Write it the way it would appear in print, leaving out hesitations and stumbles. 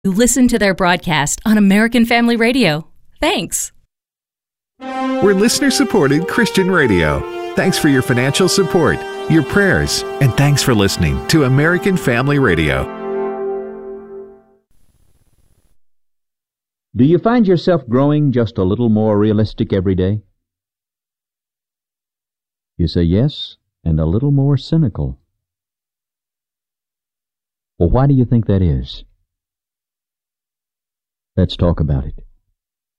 You listen to their broadcast on American Family Radio. Thanks. We're listener-supported Christian radio. Thanks for your financial support, your prayers, and thanks for listening to American Family Radio. Do you find yourself growing just a little more realistic every day? You say yes, and a little more cynical. Well, why do you think that is? Let's talk about it.